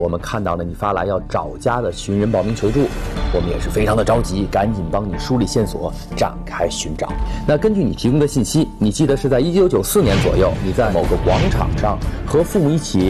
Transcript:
我们看到了你发来要找家的寻人报名求助，我们也是非常的着急，赶紧帮你梳理线索，展开寻找。那根据你提供的信息，你记得是在1994年左右，你在某个广场上和父母一起